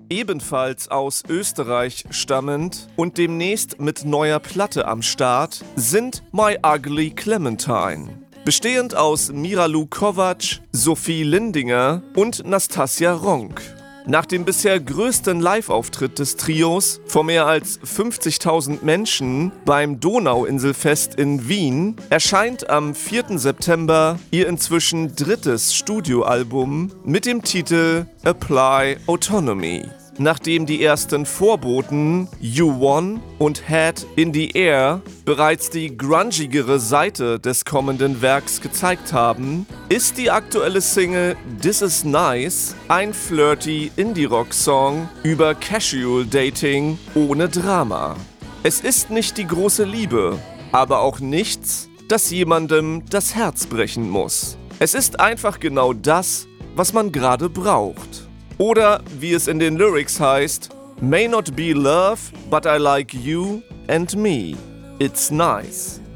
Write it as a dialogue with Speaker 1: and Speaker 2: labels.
Speaker 1: Ebenfalls aus Österreich stammend und demnächst mit neuer Platte am Start sind My Ugly Clementine. Bestehend aus Miralu Kovac, Sophie Lindinger und Nastassja Ronk. Nach dem bisher größten Live-Auftritt des Trios vor mehr als 50.000 Menschen beim Donauinselfest in Wien erscheint am 4. September ihr inzwischen drittes Studioalbum mit dem Titel Apply Autonomy. Nachdem die ersten Vorboten You Won und Head in the Air bereits die grungigere Seite des kommenden Werks gezeigt haben, ist die aktuelle Single This Is Nice ein flirty Indie-Rock-Song über Casual Dating ohne Drama. Es ist nicht die große Liebe, aber auch nichts, das jemandem das Herz brechen muss. Es ist einfach genau das, was man gerade braucht. Oder, wie es in den Lyrics heißt, May not be love, but I like you and me. It's nice.